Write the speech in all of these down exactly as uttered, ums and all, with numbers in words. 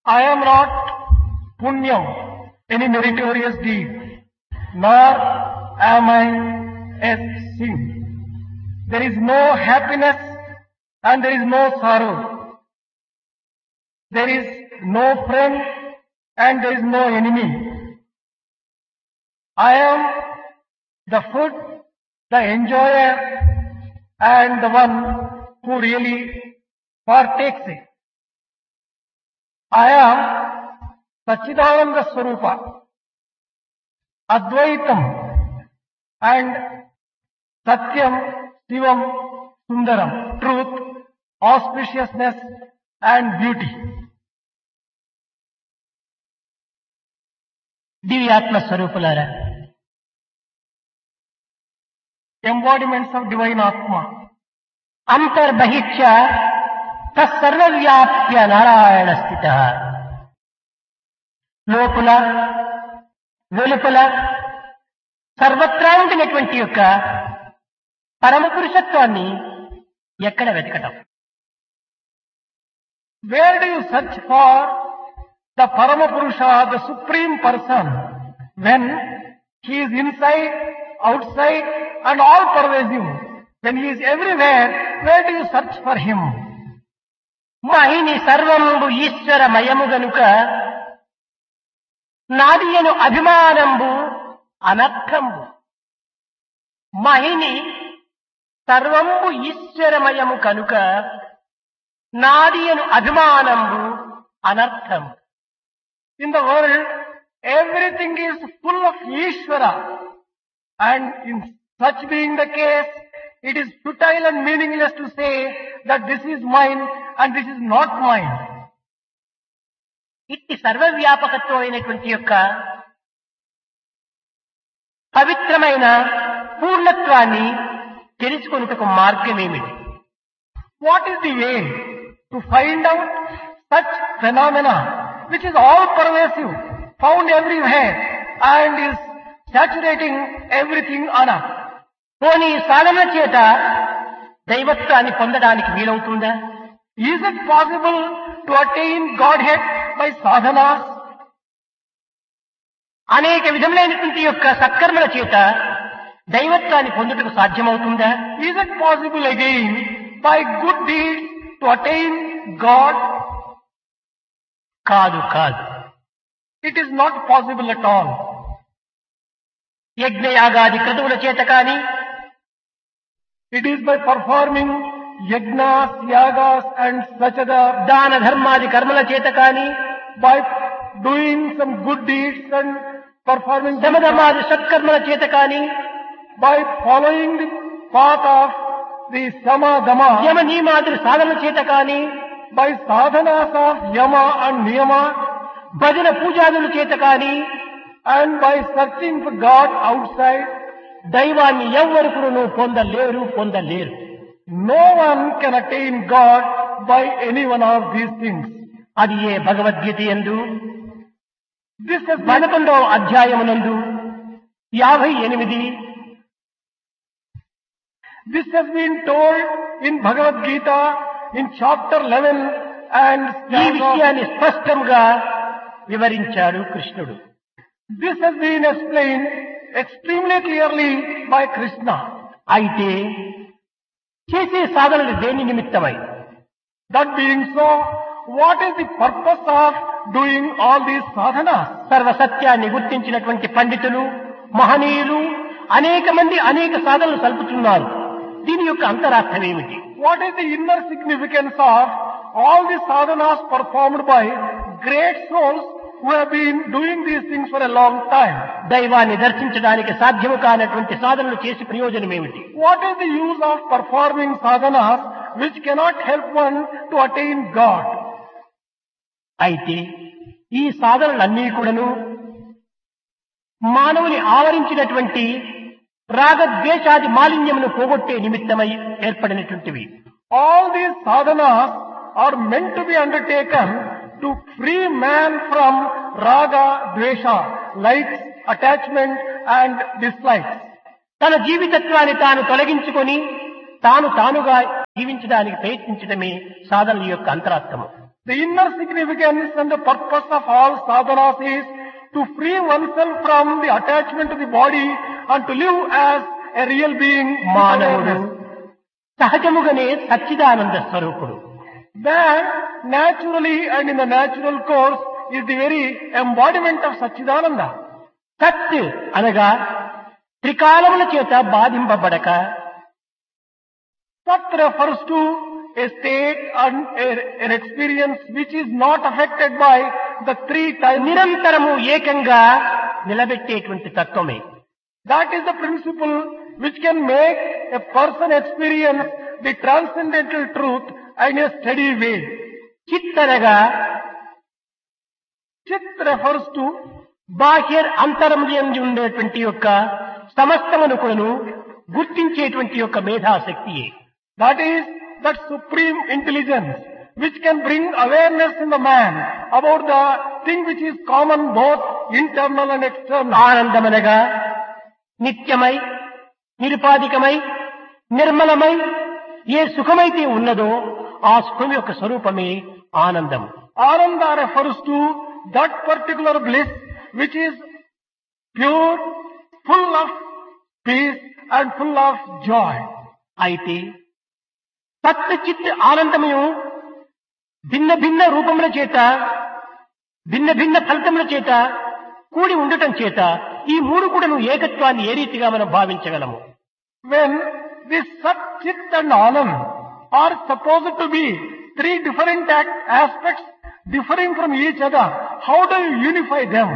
I am not punyam, any meritorious deed, nor am I a sin. There is no happiness and there is no sorrow. There is no friend and there is no enemy. I am the food, the enjoyer, and the one who really partakes it. I am Sachidananda Swarupa, Advaitam, and Satyam, Shivam, Sundaram, truth, auspiciousness, and beauty. దివ్యాత్మ స్వరూపులారా, Embodiments of divine Atma. అంతర్బహిష్య తత్సర్వవ్యాప్య Narayana స్థిత. లోపల వెలుపల సర్వత్రా ఉండినటువంటి యొక్క పరమ పురుషత్వాన్ని ఎక్కడ వెతకటం? Where do you search for the Paramapurusha, the Supreme Person, when He is inside, outside, and all pervasive? When He is everywhere, where do you search for Him? మహిని సర్వంబు ఈశ్వరమయము గనుక నాదియను అభిమానంబు అనర్థంబు. మహిని సర్వంబు ఈశ్వరమయము కనుక నాదియను అభిమానంబు అనర్థం. In the world, everything is full of Ishvara, and in such being the case, it is futile and meaningless to say that this is mine and this is not mine. ఇట్టి సర్వవ్యాపకత్వం అయినటువంటి యొక్క పవిత్రమైన పూర్ణత్వాన్ని తెలుసుకొనుటకు మార్గమేమిటి? What is the way to find out such phenomena which is all pervasive, found everywhere, and is saturating everything on earth? పోనీ సాధన చేత దైవత్వాన్ని పొందడానికి వీలవుతుందా? Is it possible to attain Godhead by sadhanas? అనేక విధములైనటువంటి యొక్క సత్కర్మల చేత దైవత్వాన్ని పొందుటకు సాధ్యమవుతుందా? Is it possible again by good deeds to attain God? కాదు కాదు. It is not possible at all. యజ్ఞయాగాది క్రతువుల చేత కానీ, It is by performing yajnas, yagas, and such other, దాన ధర్మాది కర్మల చేత కానీ, by doing some good deeds and performing good సమధర్మాది సత్కర్మల చేత కానీ, by following the path of the sama dama, యమ నియమాది సాధనల చేత కానీ, by sadhanas of yama and niyama, భజన పూజాదుల చేత కానీ, and by searching for God outside, దైవాన్ని ఎవ్వరుకును పొందలేరు పొందలేరు. no one can attain God by any one of these things. అది ఏ భగవద్గీత యందు This has been, పదకొండవ అధ్యాయమునందు యాభై ఎనిమిది this has been told in Bhagavad Gita in chapter eleven and ఈ stanza. విషయాన్ని స్పష్టంగా వివరించాడు కృష్ణుడు. This has been explained extremely clearly by Krishna. అయితే చేసే సాధనలు దేని నిమిత్తమై? That being so, what is the purpose of doing all these sadhanas? సర్వసత్యాన్ని గుర్తించినటువంటి పండితులు, మహనీయులు అనేక మంది అనేక సాధనలు సల్పుతున్నారు. దీని యొక్క అంతరార్థం ఏమిటి? What is the inner significance of all the sadhanas performed by great souls who have been doing these things for a long time? దైవాన్ని దర్శించడానికి సాధ్యము కానటువంటి సాధనలు చేసి ప్రయోజనం ఏమిటి? What is the use of performing sadhanas which cannot help one to attain God? అయితే ఈ సాధనలన్నీ కూడాను మానవుని ఆవరించినటువంటి రాగద్వేషాది మాలిన్యమును పోగొట్టే నిమిత్తమై ఏర్పడినటువంటివి. All these sadhanas are meant to be undertaken to free man from raga, dvesha, likes, attachment and dislikes. తన జీవితత్వాన్ని తాను తొలగించుకొని తాను తానుగా జీవించడానికి ప్రయత్నించడమే సాధనల యొక్క అంతరార్థము. The inner significance and the purpose of all sadhanas is to free oneself from the attachment to the body and to live as a real being. మానవుడు సహజముగానే సచ్చిదానంద స్వరూపుడు. Man naturally and in the natural course is the very embodiment of Satchidananda. సత్ అనగా త్రికాలముల చేత బాధింపబడక, Sat refers to a state and a, an experience which is not affected by the three times. నిరంతరము ఏకంగా నిలబెట్టేటువంటి తత్వమే. That is the principle which can make a person experience the transcendental truth in a steady way. చిత్ అనగా Chit refers to బాహ్య అంతరంలో ఉండేటువంటి యొక్క సమస్తమును కూడాను గుర్తించేటువంటి యొక్క మేధాశక్తియే. that is that supreme intelligence which can bring awareness in the man about the thing which is common both internal and external. ఆనందమనగా నిత్యమై, నిరుపాధికమై, నిర్మలమై ఏ సుఖమైతే ఉన్నదో ఆ సుఖం యొక్క స్వరూపమే ఆనందం. Ananda refers to that particular bliss which is pure, full of peace and full of joy. అయితే సత్ చిత్ ఆనందము భిన్న భిన్న రూపముల చేత, భిన్న భిన్న ఫలితముల చేత కూడి ఉండటం చేత ఈ మూడు కూడాను ఏకత్వాన్ని ఏ రీతిగా మనం భావించగలము? When this Sat, Chit and Anand are supposed to be three different act- aspects differing from each other, how do you unify them?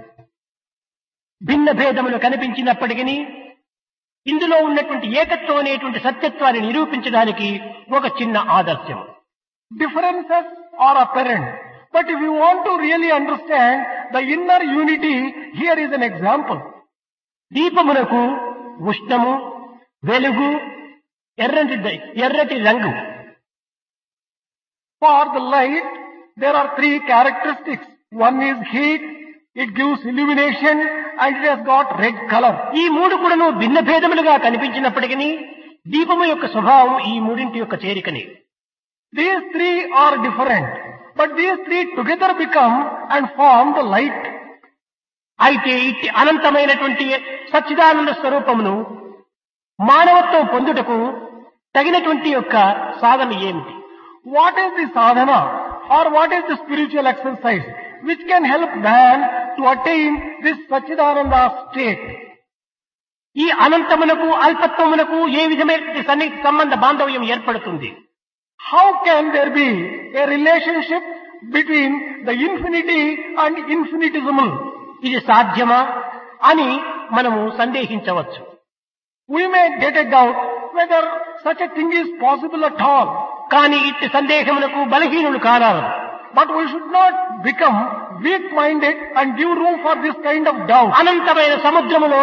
భిన్న భేదములు కనిపించినప్పటికీ ఇందులో ఉన్నటువంటి ఏకత్వం అనేటువంటి సత్యత్వాన్ని నిరూపించడానికి ఒక చిన్న ఆదర్శం. Differences are apparent, but if you want to really understand the inner unity, here is an example. దీపమునకు ఉష్ణము, వెలుగు, ఎర్రటి ఎర్రటి రంగు. For the light, there are three characteristics. One is heat, it gives illumination, and it has got red color. ఈ మూడు కూడాను భిన్న భేదములుగా కనిపించినప్పటికీ దీపము యొక్క స్వభావం ఈ మూడింటి యొక్క చేరికని. These three are different, but these three together become and form the light. అయితే ఇట్టి అనంతమైనటువంటి సచ్చిదానంద స్వరూపమును మానవత్వం పొందుటకు తగినటువంటి యొక్క సాధన ఏమిటి? What is the sadhana or what is the spiritual exercise which can help man to attain this Satchidananda state? ఈ అనంతమునకు అల్పత్వమునకు ఏ విధమైన సన్నిహిత సంబంధ బాంధవ్యం ఏర్పడుతుంది? How can there be a relationship between the infinity and infinitesimal? ఇది సాధ్యమా అని మనము సందేహించవచ్చు. We may get a doubt whether such a thing is possible at all. కానీ ఇట్టి సందేహమునకు బలహీనులు కారారు. But we should not become weak-minded and give room for this kind of doubt. అనంతమైన సముద్రములో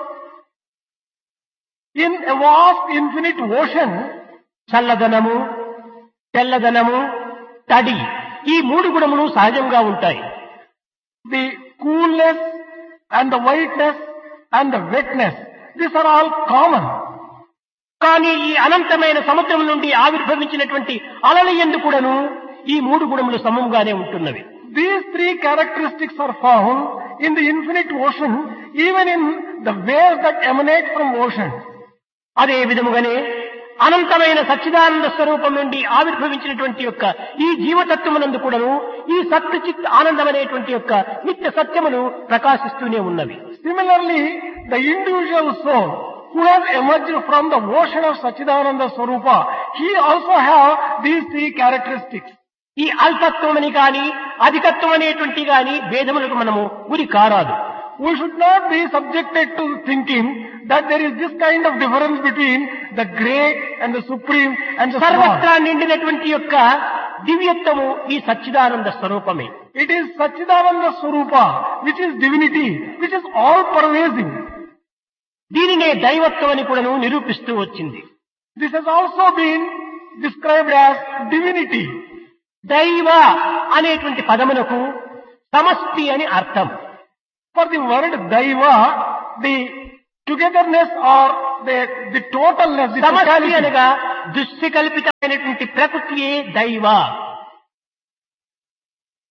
In a vast infinite ocean, చల్లదనము, తెల్లదనము, తడి ఈ మూడు గుణములు సహజంగా ఉంటాయి. the coolness and the whiteness and the wetness, these are all common. కానీ ఈ అనంతమైన సముద్రం నుండి ఆవిర్భవించినటువంటి అలల యందు కూడాను ఈ మూడు గుణములు సమముగానే ఉంటున్నవి. These three characteristics are found in the infinite ocean, even in the waves that emanate from ocean. అదే విధముగానే అనంతమైన సచ్చిదానంద స్వరూపం నుండి ఆవిర్భవించినటువంటి యొక్క ఈ జీవతత్వమునందు కూడాను ఈ సత్ చిత్ ఆనందం అనేటువంటి యొక్క నిత్య సత్యములు ప్రకాశిస్తూనే ఉన్నవి. Similarly, the individual soul who has emerged from the ocean of Satchidananda Swarupa, he also have these three characteristics. ఈ అల్పత్వమని కాని అధికత్వం అనేటువంటి గాని భేదములకు మనము గురి కారాదు. We should not be subjected to thinking that there is this kind of difference between the great and the supreme and the small. సర్వత్రా నిండినటువంటి యొక్క దివ్యత్వము ఈ సచ్చిదానంద స్వరూపమే. It is Satchidananda Swarupa, which is divinity, which is all pervasive. దీనినే దైవత్వం అని కూడాను నిరూపిస్తూ వచ్చింది. This has also been described as divinity. దైవ అనేటువంటి పదమునకు సమష్టి అని అర్థం. For the word Daiva, the togetherness or the, the totalness, the సమష్టి totality. అనగా దృష్టి కల్పితమైనటువంటి ప్రకృతియే దైవ.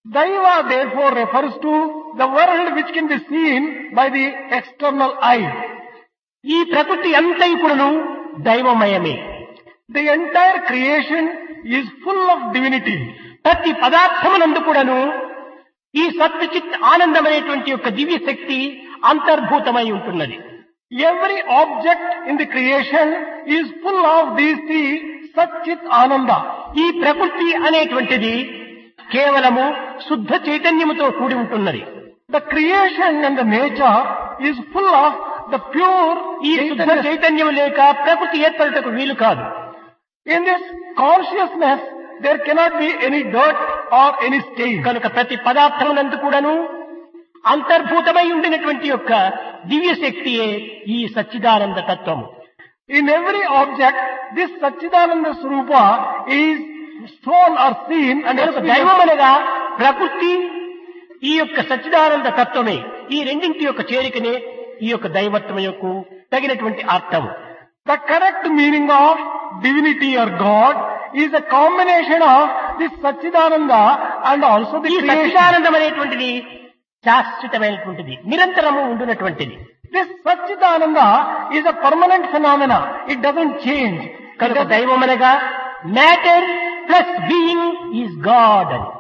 Daiva therefore refers to the world which can be seen by the external eye. ఈ ప్రకృతి అంతయు కూడాను దైవమయమే. The entire creation is full of divinity. ప్రతి పదార్థమునందు కూడాను ఈ సత్చిత్ ఆనందమైనటువంటి యొక్క దివ్య శక్తి అంతర్భూతమై ఉంటున్నది. Every object in the creation is full of these three Satchit Ananda. ఈ ప్రకృతి అనేటువంటిది కేవలము శుద్ధ చైతన్యముతో కూడి ఉంటున్నది. The creation and the nature is full of the pure ఈ శుద్ధ చైతన్యము లేక ప్రకృతి ఏర్పడటకు వీలు కాదు. In this consciousness there cannot be any dirt or any stain. కనుక ప్రతి పదార్థమునందు కూడాను అంతర్భూతమై ఉండినటువంటి యొక్క దివ్య శక్తియే ఈ సచ్చిదానంద తత్వము. In every object this Satchidananda Swarupa is shown or seen and దైవం అనగా ప్రకృతి ఈ యొక్క సచ్చిదానంద తత్వమే. ఈ రెండింటి యొక్క చేరికనే ఈ యొక్క దైవత్వం యొక్క తగినటువంటి అర్థం. The correct meaning of divinity or God is a combination of this Satchidananda and also the ఈ creation. సచ్చిదానందం అనేటువంటిది శాశ్వతమైనటువంటిది, నిరంతరము ఉండునటువంటిది. This Satchidananda is a permanent phenomena. It doesn't change. కనుక దైవం అనగా matter plus being is God అని.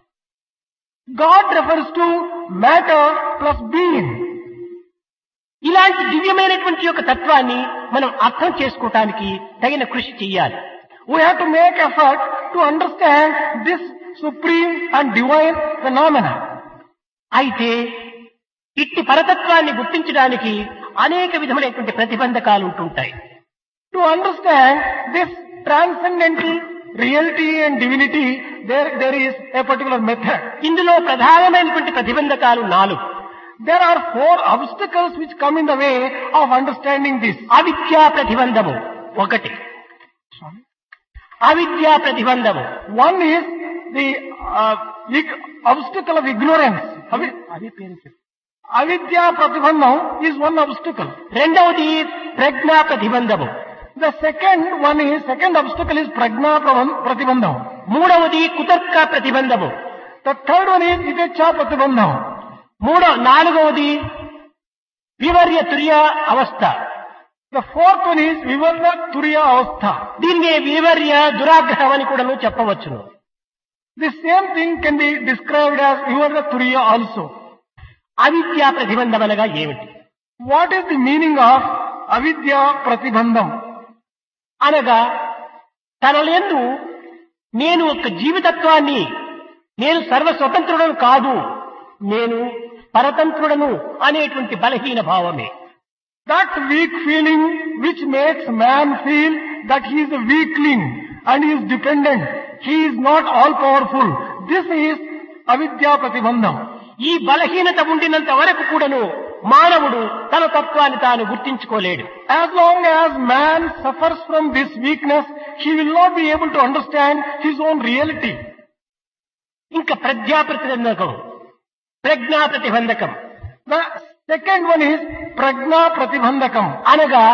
God refers to matter plus being. ఇలాంటి దివ్యమైనటువంటి యొక్క తత్వాన్ని మనం అర్థం చేసుకోవటానికి తగిన కృషి చెయ్యాలి. We have to make effort to understand this supreme and divine phenomena. అయితే ఇట్టి పరతత్వాన్ని గుర్తించడానికి అనేక విధములైనటువంటి ప్రతిబంధకాలు ఉంటుంటాయి. To understand this transcendental reality and divinity, there, there is a particular method. ఇందులో ప్రధానమైనటువంటి ప్రతిబంధకాలు నాలుగు. There are four obstacles which come in the way of understanding this. అవిద్యా ప్రతిబంధము ఒకటి. అవిద్యా ప్రతిబంధము. One is the uh, ig- obstacle of ignorance. Avi- Avidya Pratibandham is one obstacle. రెండవది ప్రజ్ఞా ప్రతిబంధము. The second one is, second obstacle is Prajna Pratibandham. మూడవది కుతర్క ప్రతిబంధము. The third one is Itecha Pratibandham. మూడో నాలుగవది వివర్య తుర్య అవస్థ. The fourth one is Vivarna Turiya Avastha. దీన్ని వివర్య దురాగ్రహం అని కూడా చెప్పవచ్చును. The same thing can be described as Vivarna Turiya also. అవిద్యా ప్రతిబంధం అనగా ఏమిటి? What is the meaning of Avidya Pratibandham? అనగా తనలందు నేను ఒక జీవితత్వాన్ని, నేను సర్వ స్వతంత్రుడను కాదు, నేను పరతంత్రుడను అనేటువంటి బలహీన భావమే. That weak feeling which makes man feel that he is a weakling and he is dependent, he is not all powerful. This is Avidya Pratibandham. ఈ బలహీనత ఉండినంత వరకు కూడాను మానవుడు తన తత్వాన్ని తాను గుర్తించుకోలేడు. As long as man suffers from this weakness, he will not be able to understand his own reality. ఇంకా ప్రజ్ఞా ప్రతిబంధకం, ప్రజ్ఞా ప్రతిబంధకం. The second one is Prajna Pratibandhakam. అనగా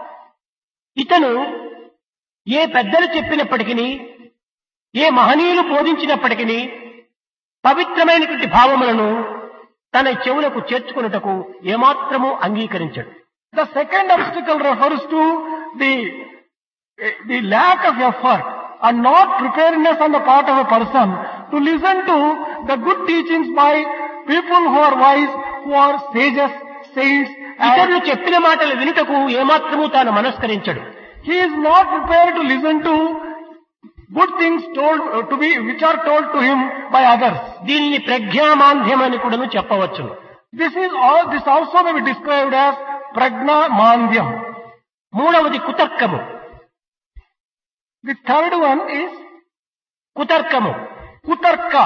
ఇతను ఏ పెద్దలు చెప్పినప్పటికీ, ఏ మహనీయులు బోధించినప్పటికీ పవిత్రమైనటువంటి భావములను తన చెవులకు చేర్చుకున్నటకు ఏమాత్రము అంగీకరించడు. The second obstacle refers to the, the lack of effort and not preparedness on the part of a person to listen to the good teachings by people who are wise, who are sages, saints. ఇతరులు చెప్పిన మాటలు వినుటకు ఏమాత్రము తాను మనస్కరించడు. He is not prepared to listen to good things told to be, which are told to him by others. దీనిని ప్రజ్ఞామాంధ్యం అని కూడా చెప్పవచ్చు. This is all, this also may be described as Prajna Mandhyam. మూడవది కుతర్కము. The third one is కుతర్కము. Kutarka.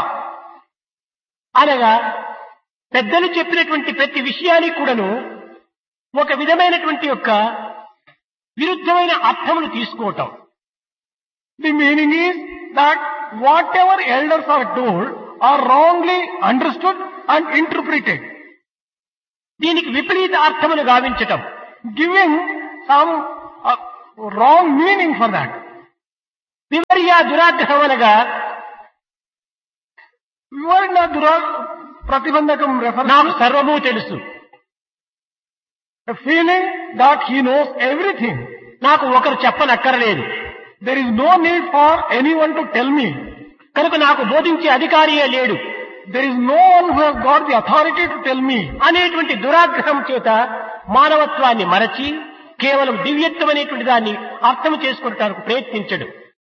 అనగా పెద్దలు చెప్పినటువంటి ప్రతి విషయాన్ని కూడాను ఒక విధమైనటువంటి యొక్క విరుద్ధమైన అర్థములు తీసుకోవటం. The meaning is that whatever elders are told are wrongly understood and interpreted. దీనికి విపరీత అర్థములు గావించటం. Giving some uh, wrong meaning for that. వివర్య దురాగ్రహం అనగా Vivarna Dura Pratibandhakam refers నాకు to సర్వము తెలుసు, a feeling that he knows everything. నాకు ఒకరు చెప్పనక్కరలేదు, There is no need for anyone to tell me. కనుక నాకు బోధించే అధికారియే లేడు There is no one who has got the authority to tell me. అనేటువంటి దురాగ్రహం చేత మానవత్వాన్ని మరచి కేవలం దివ్యత్వం అనేటువంటి దాన్ని అర్థం చేసుకోవడానికి ప్రయత్నించడు.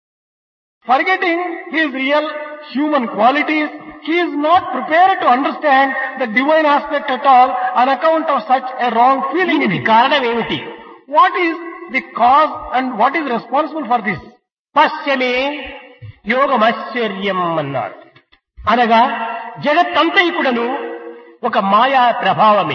Forgetting his real human qualities, he is not prepared to understand the divine aspect at all on account of such a wrong feeling in దీనికి him. కారణం ఏమిటి? What is the cause and what is responsible for this? పశ్యమే యోగమాశ్చర్యం అన్నారు. అనగా జగత్తంతైకుడను ఒక మాయా ప్రభావమే.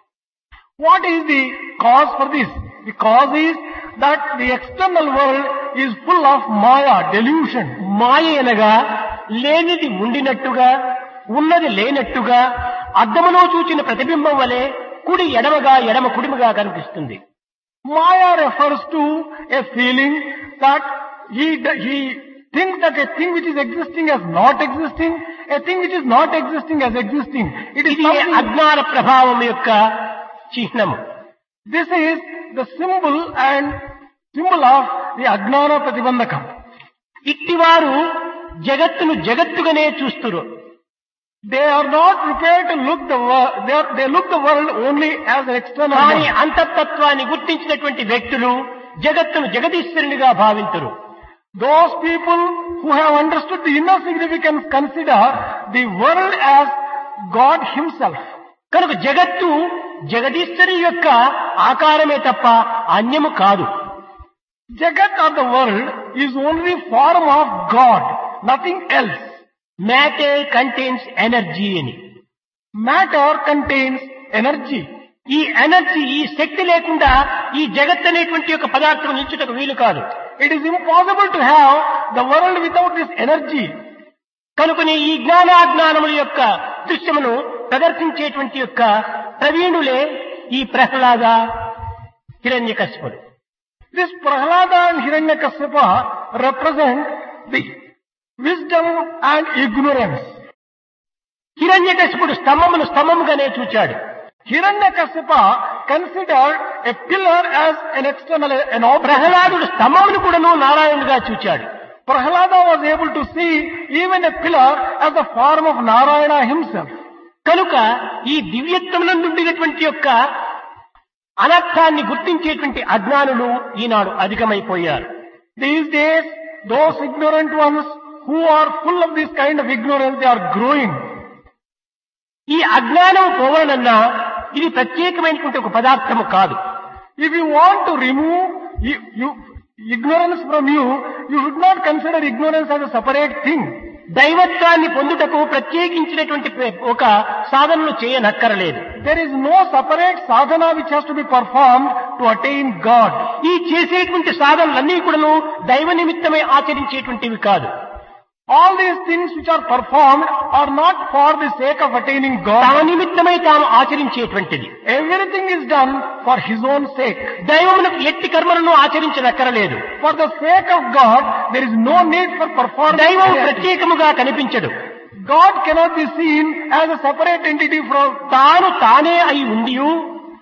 What is the cause for this? The cause is that the external world is full of maya, delusion. మాయ అనగా లేనిది ఉండినట్టుగా, ఉన్నది లేనట్టుగా, అద్దములో చూచిన ప్రతిబింబం వలె కుడి ఎడమగా ఎడమ కుడిమగా కనిపిస్తుంది. Maya refers to a feeling that he, he thinks that a thing which is existing as not existing, a thing which is not existing as existing. It is ఇది something, అజ్ఞాన ప్రభావం యొక్క చిహ్నము. this is the symbol and symbol of the Ajnana Pratibandhakam. ఇట్టివారు జగత్తును జగత్తుగానే చూస్తురు. They are not prepared to look the world, they, are, they look the world only as an external కానీ world. అంతఃతత్వాన్ని గుర్తించినటువంటి వ్యక్తులు జగత్తును జగదీశ్వరునిగా భావింతురు. Those people who have understood the inner significance consider the world as God himself. కనుక జగత్తు జగదీశ్వరి యొక్క ఆకారమే తప్ప అన్యము కాదు. Jagat of the world is only form of God, nothing else. Matter contains energy అని. Matter contains energy. ఈ energy, ఈ శక్తి లేకుండా ఈ జగత్ అనేటువంటి యొక్క పదార్థం నిల్చుటకు వీలు కాదు. It is impossible to have the world without this energy. కనుకనే ఈ జ్ఞానాజ్ఞానముల యొక్క దృశ్యమును ప్రదర్శించేటువంటి యొక్క ప్రవీణులే ఈ ప్రహ్లాద, హిరణ్యకశిపుడు. This Prahlada and Hiranyakashipa represent the wisdom and ignorance. హిరణ్యకశిపుడు స్తంభమును స్తంభముగానే చూచాడు. Hiranyakashipa considered a pillar as an external, an object. ప్రహ్లాదుడు స్తంభమును కూడాను నారాయణుడిగా చూచాడు. Prahlada was able to see even a pillar as the form of Narayana himself. కనుక ఈ దివ్యత్వమునందుండినటువంటి యొక్క అనర్థాన్ని గుర్తించేటువంటి అజ్ఞానులు ఈనాడు అధికమైపోయారు. These days, those ignorant ones who are full of this kind of ignorance, they are growing. ఈ అజ్ఞానం పోవాలన్నా ఇది ప్రత్యేకమైనటువంటి ఒక పదార్థము కాదు. If you want to remove you, you, ignorance from you, you should not consider ignorance as a separate thing. దైవత్వాన్ని పొందుటకు ప్రత్యేకించినటువంటి ఒక సాధనలు చేయనక్కరలేదు. There is no separate sadhana which has to be performed to attain God. ఈ చేసేటువంటి సాధనలన్నీ కూడాను దైవ నిమిత్తమై ఆచరించేటువంటివి కాదు. All these things which are performed are not for the sake of attaining తమ God. నిమిత్తమై తాము ఆచరించేటువంటిది. Everything is done for His own sake. దైవమునకు ఎట్టి కర్మలను ఆచరించనక్కరలేదు. For the sake of God, there is no need for performing. దైవం ప్రత్యేకముగా కనిపించడు. God cannot be seen as a separate entity from. తాను తానే అయి ఉండియు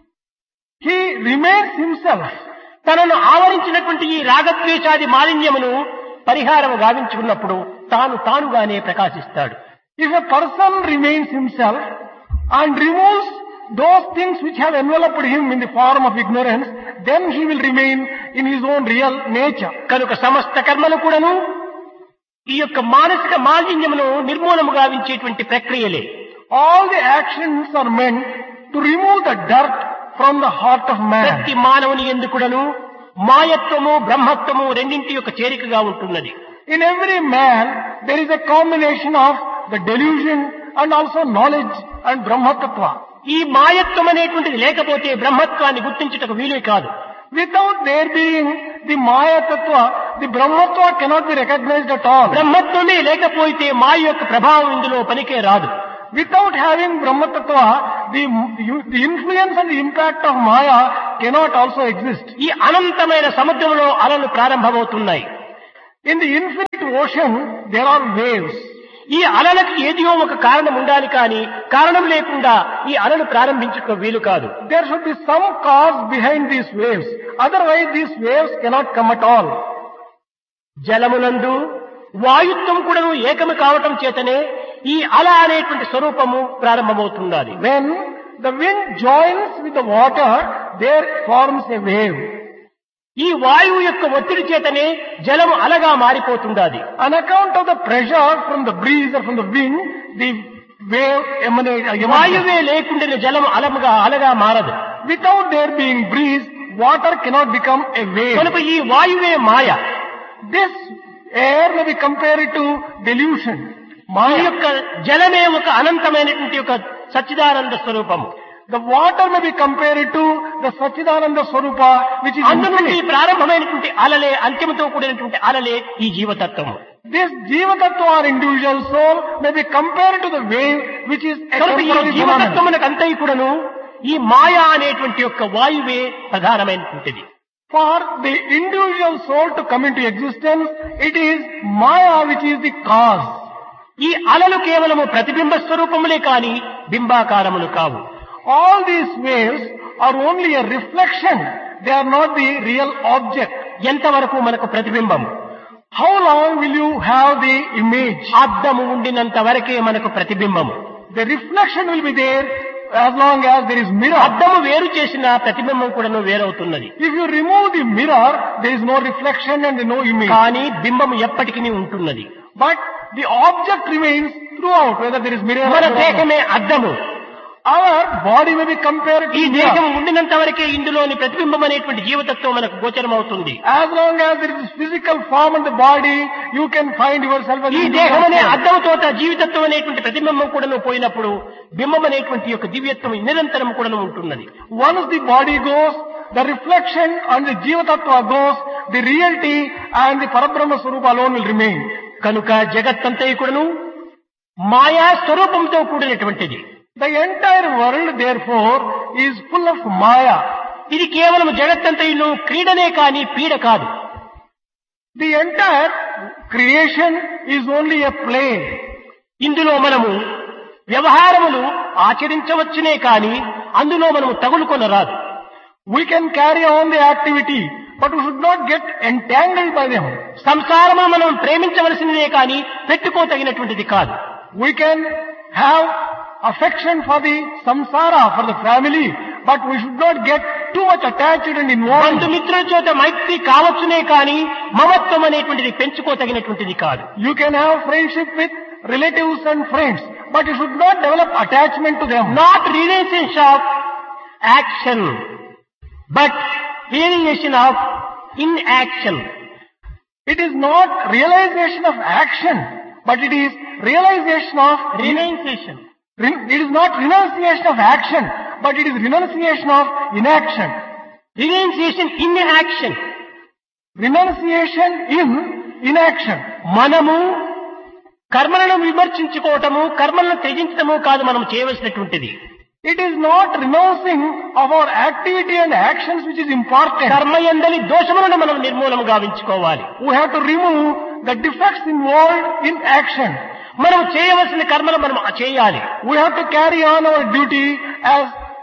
He remains Himself. తనను ఆవరించినటువంటి ఈ రాగద్వేషాది మాలిన్యమును పరిహారం గావించుకున్నప్పుడు తాను తానుగానే ప్రకాశిస్తాడు. If a person remains himself and removes those things which have enveloped him in the form of ignorance, then he will remain in his own real nature. కనుక సమస్త కర్మలు కూడాను ఈ యొక్క మానసిక మాలిన్యమును నిర్మూలము గావించేటువంటి ప్రక్రియలే. All the actions are meant to remove the dirt from the heart of man. ప్రతి మానవుని యందు కూడాను మాయత్వము బ్రహ్మత్వము రెండింటి యొక్క చేరికగా ఉంటున్నది. In every man, there is a combination of the delusion and also knowledge and Brahma Tattva. ఈ మాయత్వం అనేటువంటిది లేకపోతే బ్రహ్మత్వాన్ని గుర్తించుటకు వీలే కాదు. Without there being the Maya Tattva, the Brahmatva cannot be recognized at all. బ్రహ్మత్వమే లేకపోతే మాయ యొక్క ప్రభావం ఇందులో పనికే రాదు. Without having Brahma Tattva, the, the influence and the impact of Maya cannot also exist. ఈ అనంతమైన సముద్రంలో అలలు ప్రారంభమవుతున్నాయి. In the infinite ocean, there are waves. ఈ అలలకు ఏదో ఒక కారణం ఉండాలి కానీ కారణం లేకుండా ఈ అలలు ప్రారంభించుకో వీలు కాదు. There should be some cause behind these waves. Otherwise these waves cannot come at all. జలమునందు వాయుత్వం కూడా ఏకము కావటం చేతనే ఈ అల అనేటువంటి స్వరూపము ప్రారంభమవుతున్నది. When the wind joins with the water, there forms a wave. ఈ వాయువు యొక్క ఒత్తిడి చేతనే జలము అలగా మారిపోతున్నది. On account of the pressure from the breeze or from the wind, the wave emanates. వాయువే లేకుండా జలము అలముగా అలగా మారదు. Without there being breeze, water cannot become a wave. కనుక ఈ వాయువే మాయ. This air may be compared to delusion. ఈ Maya. యొక్క జలమే ఒక అనంతమైనటువంటి ఒక సచ్చిదానంద స్వరూపము. The water may be compared to the Sachidananda Swarupa, which is అందు నుండి infinite. ప్రారంభమైనటువంటి అలలే అంత్యముతో కూడినటువంటి అలలే ఈ జీవతత్వము. This Jivatattva or individual soul may be compared to the wave, which is a కనుక ఈ temporary phenomenon. జీవతత్వమునకు అంతయు కూడాను ఈ మాయా అనేటువంటి యొక్క వాయువే ప్రధానమైనటువంటిది. For the individual soul to come into existence, it is Maya which is the cause. ఈ అలలు కేవలము ప్రతిబింబ స్వరూపములే కాని బింబాకారములు కావు. All these waves are only a reflection. They are not the real object. ఎంతవరకు మనకు ప్రతిబింబం? How long will you have the image? అద్దము ఉండినంత వరకే మనకు ప్రతిబింబము. The reflection will be there as long as there is mirror. అద్దము వేరు చేసిన ప్రతిబింబం కూడాను వేరవుతున్నది. If you remove the mirror, there is no reflection and no image. కానీ బింబము ఎప్పటికీ ఉంటున్నది. But the object remains throughout, whether there is mirror మన or not. దేహమే అద్దము. Our body may be compared to ఈ mirror. దేహం ఉండినంత వరకే ఇందులోని ప్రతిబింబం అనేటువంటి జీవతత్వం మనకు గోచరం అవుతుంది. As long as there is physical form in the body, you can find yourself as ఈ a దేహం అనే soul. అద్దముతో జీవితత్వం అనేటువంటి ప్రతిబింబం కూడా పోయినప్పుడు బింబం అనేటువంటి యొక్క దివ్యత్వం నిరంతరం కూడా ఉంటున్నది. Once the body goes, the reflection and the Jiva Tattva goes, the reality and the Parabrahma Swarupa alone will remain. కనుక జగత్తంతా కూడాను మాయా స్వరూపంతో కూడినటువంటిది. The entire world, therefore, is full of Maya. ఇది కేవలం జగత్తంతయును క్రీడనే కాని పీడ కాదు. The entire creation is only a play. ఇందులో మనము వ్యవహారములు ఆచరించవచ్చునే కాని అందులో మనము తగులుకొనరాదు. We can carry on the activity, but we should not get entangled by them. సంసారము మనం ప్రేమించవలసినదే కాని పెట్టుకోతగినటువంటిది కాదు. We can have affection for the samsara, for the family, but we should not get too much attached and involved. బంధుమిత్రుల చేత మైత్రి కావచ్చునే కాని మమత్వం అనేటువంటిది పెంచుకోతగినటువంటిది కాదు. You can have friendship with relatives and friends, but you should not develop attachment to them. Not relations of action but realisation of in action. It is not realization of action, but it is realization of renunciation. It is not renunciation of action, but it is renunciation of inaction. Renunciation in action. Renunciation in inaction. మనము కర్మలను విమర్శించుకోవటము కర్మలను త్యజించటము కాదు మనం చేయవలసినటువంటిది. It is not renouncing of our activity and actions which is important. కర్మయందలి దోషములను మనం నిర్మూలన గావించుకోవాలి. We have to remove the defects involved in action. మనం చేయవలసిన కర్మలు మనం చేయాలి. We have to carry on our duty as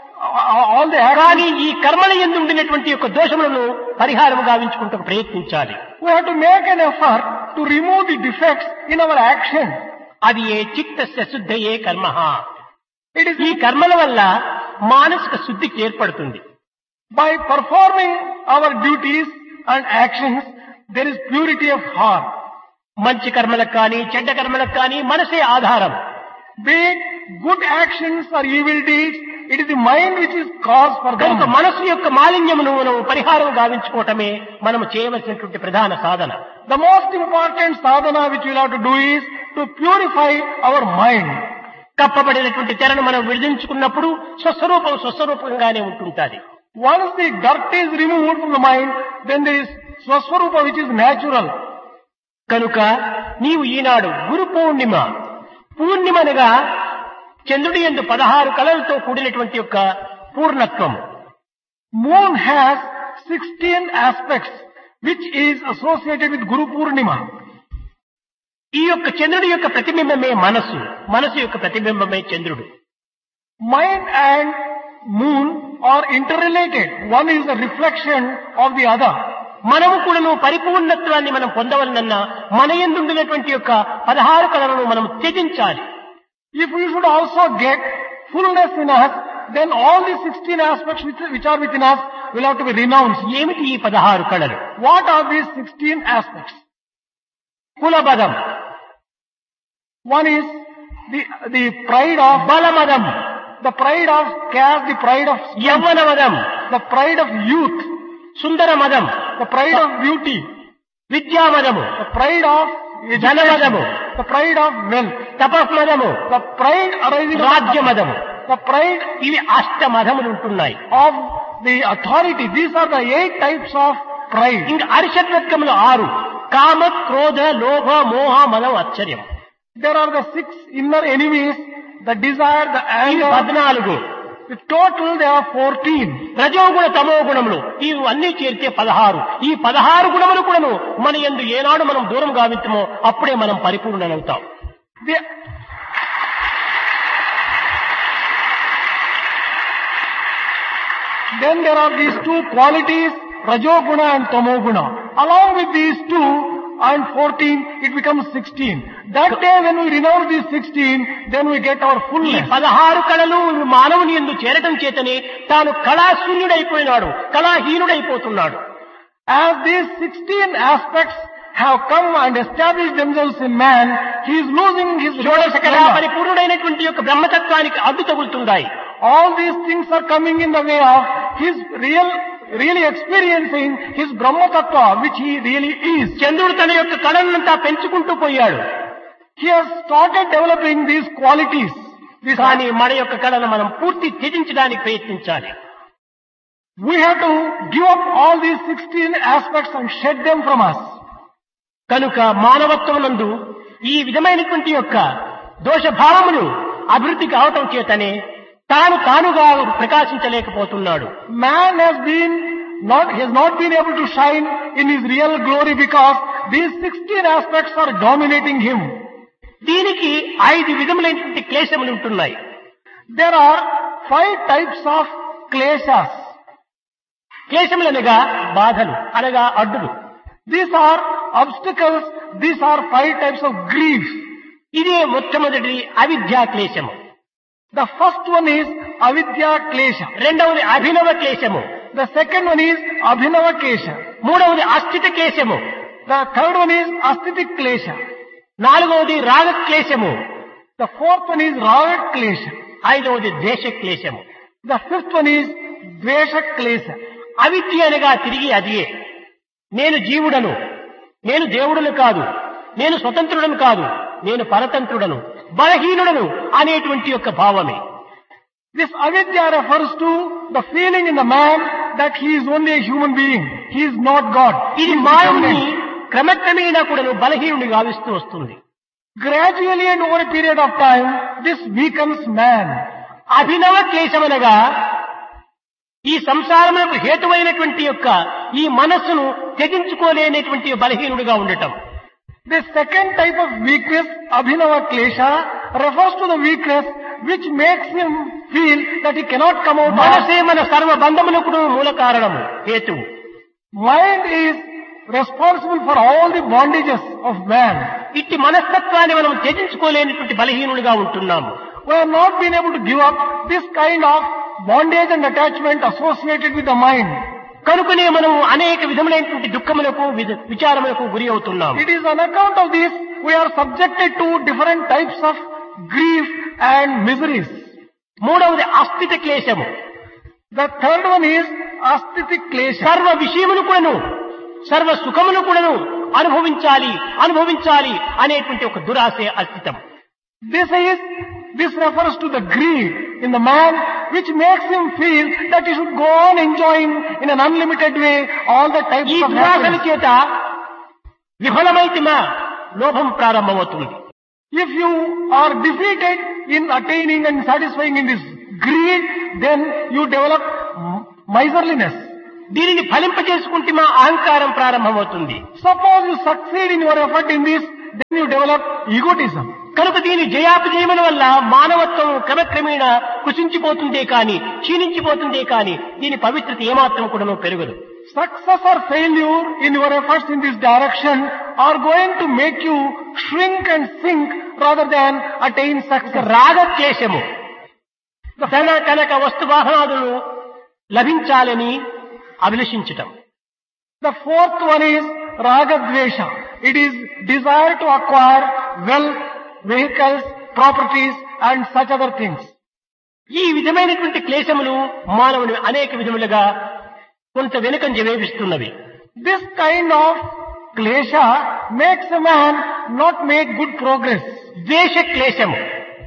all the కానీ actions. ఈ కర్మల యందు ఉండినటువంటి యొక్క దోషములను పరిహారం గావించుకుంటూ ప్రయత్నించాలి. We have to make an effort to remove the defects in our action. అది ఏ చిత్తస్య శుద్ధయే కర్మః. It is ఈ కర్మల వల్ల మానసిక శుద్ధికి ఏర్పడుతుంది. by performing our duties and actions, there is purity of heart. మంచి కర్మలకు కానీ చెడ్డ కర్మలకు కానీ మనసే ఆధారం. Be it good actions or evil deeds, it is the mind which is cause for కనుక them. మనసు యొక్క మాలిన్యమును మనం పరిహారం గావించుకోవటమే మనం చేయవలసినటువంటి ప్రధాన సాధన. The most important sadhana which we will have to do is to purify our mind. కప్పబడినటువంటి తెరను మనం విడిదించుకున్నప్పుడు స్వస్వరూపం స్వస్వరూపంగానే ఉంటుంటుంది. Once the dirt is removed from the mind, then there is Swaswarupa which is natural. కనుక నీవు ఈనాడు గురు పూర్ణిమ పూర్ణిమనగా చంద్రుడి యందు పదహారు కళలతో కూడినటువంటి యొక్క పూర్ణత్వం. Moon has sixteen aspects which is associated with Guru Purnima. ఈ యొక్క చంద్రుడి యొక్క ప్రతిబింబమే మనస్సు, మనసు యొక్క ప్రతిబింబమే చంద్రుడు. Mind and moon are interrelated. One is a reflection of the other. మనము కూడాను పరిపూర్ణత్వాన్ని మనం పొందవలనన్నా మన యందు ఉండినటువంటి యొక్క పదహారు కళలను మనం త్యజించాలి. If we should also get fullness in us, then all the sixteen aspects which, which are within us will have to be renounced. ఏమిటి ఈ పదహారు కళలు? What are these sixteen aspects? కులబదం, One is the, the pride of బలమదం, the pride of caste, the pride of strength, యవ్వనమదం, the pride of youth, సుందరమదం, the pride of beauty, విద్యామదము, the pride of ధనమదము, the pride of wealth, తపస్మదము, the pride arising రాజ్యమదము. the pride ఇవి అష్టమదములు ఉంటున్నాయి. of the authority. These are the eight types of pride. ఇంకా అరిషత్వత్కములు ఆరు: కామ, క్రోధ, లోభ, మోహ, మదం, ఆశ్చర్యం. There are the six inner enemies, the desire, the ఇవి anger. పద్నాలుగు. In total there are fourteen. రజోగుణ తమో గుణములు ఇవన్నీ చేరితే పదహారు. ఈ పదహారు గుణములు కూడాను మన యందు ఏనాడు మనం దూరం గావించమో అప్పుడే మనం పరిపూర్ణులవుతాం. The, then there are these two qualities, Rajoguna and Tamoguna. Along with these two and fourteen, it becomes sixteen. That day when we renounce these sixteen, then we get our ఈ fullness. పదహారు కళలు మానవుని యందు చేరటం చేతనే తాను కళాశూన్యుడైపోయినాడు, కళాహీనుడైపోతున్నాడు. As these sixteen aspects have come and established themselves in man, he is losing his షోడశ కళా Brahma. పరిపూర్ణుడైనటువంటి యొక్క బ్రహ్మతత్వానికి అడ్డు తగులుతున్నాయి. All these things are coming in the way of his real, really experiencing his Brahma Tattva, which he really is. చంద్రుడు తన యొక్క కళనంతా పెంచుకుంటూ పోయాడు. He has started developing these qualities. These కానీ మన యొక్క కళను మనం పూర్తి త్యజించడానికి ప్రయత్నించాలి. We have to give up all these sixteen aspects and shed them from us. కనుక మానవత్వమునందు ఈ విధమైనటువంటి యొక్క దోషభావములు అభివృద్ధి కావటం చేతనే తాను తానుగా ప్రకాశించలేకపోతున్నాడు. Man has been not, he has not been able to shine in his real glory because these sixteen aspects are dominating him. దీనికి ఐదు విధములైనటువంటి క్లేశములు ఉంటున్నాయి. There are five types of kleshas. క్లేశములనగా బాధలు, అనగా అడ్డులు. These are obstacles. These are five types of grief. ఇదే మొట్టమొదటి అవిద్యా క్లేశము. The first one is avidya klesha. రెండవది అభినవ క్లేశము. The second one is abhinava klesha. మూడవది అస్థిత క్లేశము. The third one is astitik klesha. నాలుగవది రాగ క్లేశము. The fourth one is raga klesha. ఐదవది ద్వేష క్లేశము. The fifth one is dvesha klesha. అవిద్య అనగా తిరిగి అదియే. నేను జీవుడను, నేను దేవుడను కాదు, నేను స్వతంత్రుడను కాదు, నేను పరతంత్రుడను, బలహీనుడను అనేటువంటి యొక్క భావమే. This avidya refers to the feeling in the man that he is only a human being. He is not God. He ఇది is మానవుని dependent. క్రమక్రమేణా కూడాను బలహీనుడి గావిస్తూ వస్తుంది. Gradually and over a period of time, this weakens man. అభినవ క్లేశమనగా ఈ సంసారములకు హేతువైనటువంటి యొక్క ఈ మనస్సును త్యజించుకోలేనటువంటి బలహీనుడిగా ఉండటం. The second type of weakness, abhinava klesha, refers to the weakness which makes him feel that he cannot come out of. మనసే మన సర్వ బంధములకు మూల కారణము, హేతువు. Mind is responsible for all the bondages of man. ఇట్టి మనస్తత్వాన్ని మనం త్యజించుకోలేనటువంటి బలహీనుడిగా ఉంటున్నాము. We have not been able to give up this kind of bondage and attachment associated with the mind. కనుకనే మనం అనేక విధములైనటువంటి దుఃఖములకు విధ- విచారములకు గురి అవుతున్నాము. It is on account of this we are subjected to different types of grief and miseries. మూడవది అస్థిత క్లేశము. The third one is astitik klesha. సర్వ విషయములు కూడాను, సర్వ సుఖములు కూడాను అనుభవించాలి అనుభవించాలి అనేటువంటి ఒక దురాశే అస్థితం. This is, this refers to the greed in the man which makes him feel that he should go on enjoying in an unlimited way all the types ఈ of దురాశల happiness. చేత విఫలమైతిమా లోభం ప్రారంభమవుతుంది. If you are defeated in attaining and satisfying in this greed, then you develop miserliness. దీనిని ఫలింపజేసుకుంటే మా అహంకారం ప్రారంభమవుతుంది. Suppose you succeed in your effort in this, then you develop egotism. కనుక దీని జయాపజయముల వల్ల మానవత్వం క్రమక్రమేణా కుసించిపోతుందే కాని క్షీణించిపోతుందే కాని దీని పవిత్రత ఏమాత్రం కూడా పెరగదు. Success or failure in your efforts in this direction are going to make you shrink and sink rather than attain success. రాగద్వేషము ధన కనక వస్తు వాహనాదులు లభించాలని అభిలషించటం. The fourth one is ragadvesha. It is desire to acquire wealth, vehicles, properties and such other things. ఈ విధమైనటువంటి క్లేశములు మానవుని అనేక విధములుగా కొంత వెనుకంజ వేపిస్తున్నవి. This kind of klesha makes a man not make good progress. ద్వేష క్లేశము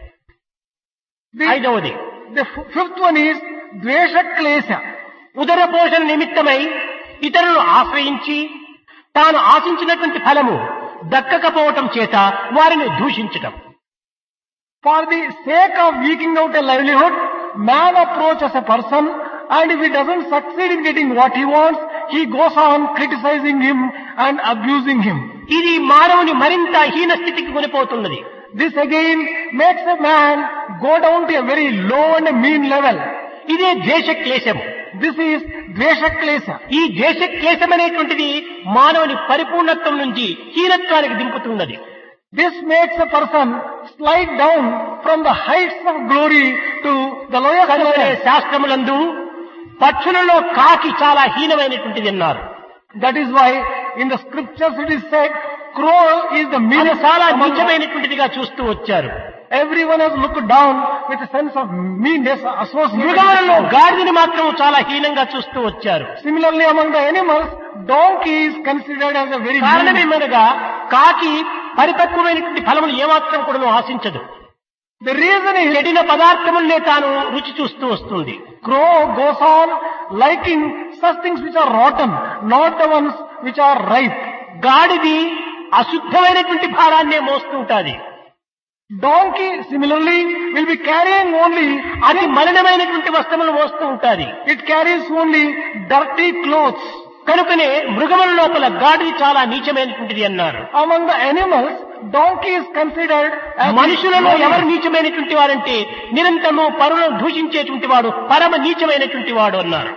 ఐదవది. The fifth one is dvesha klesha. ఉదర పోషణ నిమిత్తమై ఇతరులను ఆశ్రయించి తాను ఆశించినటువంటి ఫలము దక్కకపోవటం చేత వారిని దూషించటం. For the sake of eking out a livelihood, man approaches a person and if he doesn't succeed in getting what he wants, he goes on criticizing him and abusing him. ఇది మానవుని మరింత హీన స్థితికి కొనిపోతున్నది. This again makes a man go down to a very low and a mean level. ఇదే ద్వేష క్లేశము. This is dvesha klesha. ఈ ద్వేష క్లేశం అనేటువంటిది మానవుని పరిపూర్ణత్వం నుంచి హీనత్వానికి దింపుతున్నది. This makes a person slide down from the heights of glory to the lowest level. శాస్త్రములందు పక్షులలో కాకి చాలా హీనమైనటువంటిది అన్నారు. That is why in the scriptures it is said, crow is the meanest. చాలా నీచమైనటువంటిదిగా చూస్తూ వచ్చారు. Everyone has looked down with a sense of meanness associated. మృగాలలో గాడిదని మాత్రం చాలా హీనంగా చూస్తూ వచ్చారు. Similarly, among the animals, donkey is considered as a very. కారణమేమనగా కాకి పరిపక్వమైనటువంటి ఫలములు ఏమాత్రం కూడా ఆశించదు. The reason is చెడిన పదార్థములనే తాను రుచి చూస్తూ వస్తుంది. Crow goes on liking such things which are rotten, not the ones which are ripe. గాడిది అశుద్ధమైనటువంటి భారాన్నే మోస్తూ ఉంటాది. Donkey similarly will be carrying only అది మలినమైనటువంటి వస్త్రములు మోస్తూ ఉంటాది. It carries only dirty clothes. కనుకనే మృగముల లోపల గాడిది చాలా నీచమైనటువంటిది అన్నారు. Among the animals, donkey is considered as. మనుషులలో ఎవరు నీచమైనటువంటి వారంటే నిరంతరము పరులను దూషించేటువంటి వాడు పరమ నీచమైనటువంటి వాడు అన్నారు.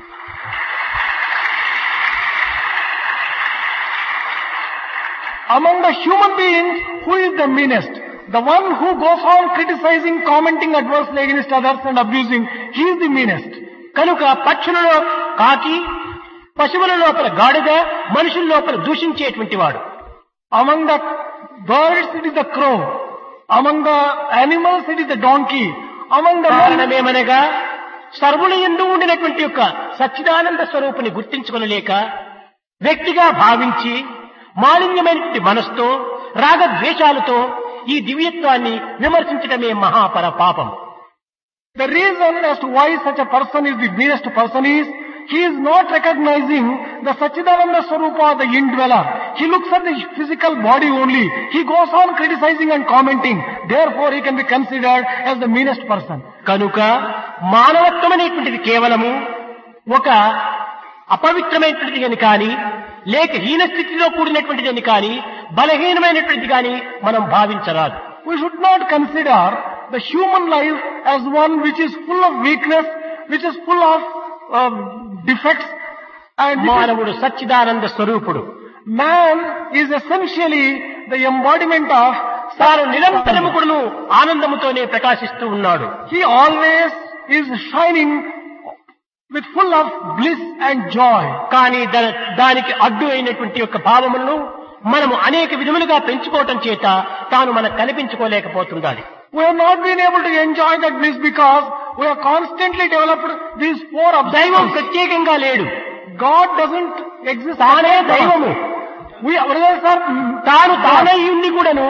Among the human beings, who is the meanest? The one who goes on criticizing, commenting adversely against others and abusing, he is the meanest. కనుక పక్షులలో కాకి, పశువుల లోపల గాడిద, మనుషుల లోపల దూషించేటువంటి వాడు. Among the birds it is the crow. Among the animals it is the donkey. Among the కారణమేమనగా సర్వుల యందు ఉండినటువంటి యొక్క సచ్చిదానంద స్వరూపుని గుర్తించుకొనలేక వ్యక్తిగా భావించి మాలిన్యమైనటువంటి మనసుతో రాగద్వేషాలతో ఈ దివ్యత్వాన్ని విమర్శించడమే మహాపర పాపం. The reason as to why such a person is the meanest person is, he is not recognizing the Satchidananda Swarupa, the indweller. He looks at the physical body only. He goes on criticizing and commenting. Therefore he can be considered as the meanest person. కనుక మానవత్వం అనేటువంటిది కేవలము ఒక అపవిత్రమైనటువంటిది అని కానీ లేక హీన స్థితిలో కూడినటువంటిది అని కానీ బలహీనమైనటువంటిది కానీ మనం భావించరాదు. We should not consider the human life as one which is full of weakness, which is full of uh, defects. And మానవుడు సచ్చిదానంద స్వరూపుడు. Man is essentially the embodiment of. తాను నిరంతరము కూడాను ఆనందముతోనే ప్రకాశిస్తూ ఉన్నాడు. He always is shining with full of bliss and joy. కానీ దానికి అడ్డు అయినటువంటి యొక్క భావములను మనము అనేక విధములుగా పెంచుకోవటం చేత తాను మనకు కనిపించుకోలేకపోతుండాలి. We have not been able to enjoy that bliss because we have constantly developed these four obstacles. దైవం ప్రత్యేకంగా లేడు. God doesn't exist. తానే దైవము. We brothers are తాను తానే ఉండి కూడాను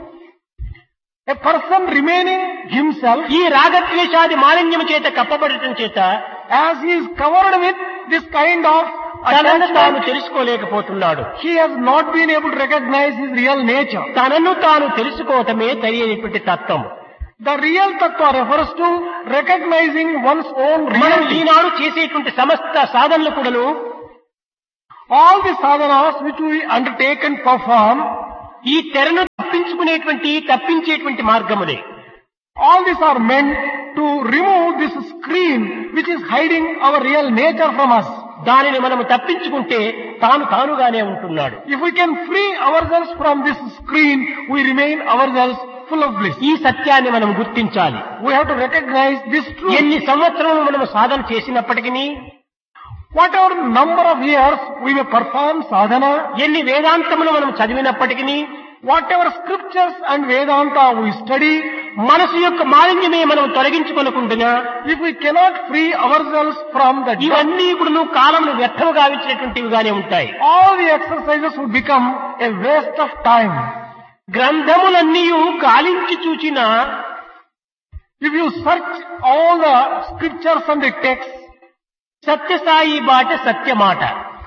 a person remaining himself. ఈ రాగద్వేషాది మాలిన్యము చేత కప్పబడటం చేత as he is covered with this kind of తనను తాను తెలుసుకోలేకపోతున్నాడు. He has not been able to recognize his real nature. తనను తాను తెలుసుకోవటమే తెలియనటువంటి తత్వం. The real tattva refers to recognizing one's own మనం reality. ఈనాడు చేసేటువంటి సమస్త సాధనలు కూడాను all the sadhanas which we undertake and perform ఈ తెరను తప్పించుకునేటువంటి తప్పించేటువంటి మార్గములే. All these are meant to remove this screen which is hiding our real nature from us. దానిని మనము తప్పించుకుంటే తాను తానుగానే ఉంటున్నాడు. If we can free ourselves from this screen, we remain ourselves full of bliss. ఈ సత్యాన్ని మనం గుర్తించాలి. We have to recognize this truth. ఎన్ని సంవత్సరములు మనము సాధన చేసినప్పటికీ, Whatever number of years we may perform sadhana, ఎన్ని వేదాంతములు మనం చదివినప్పటికీ, whatever scriptures and Vedanta we study, మనసు యొక్క మాలిన్యమే మనం తొలగించుకొనకుండా, if we cannot free ourselves from the dirt, ఇవన్నీ ఇప్పుడు కాలమును వ్యర్థము గావించినటువంటివిగానే ఉంటాయి. all the exercises would become a waste of time. గ్రంథములన్నీ గాలించి చూచిన, If you search all the scriptures and the texts, Sathya Sai బాట సత్యమాట.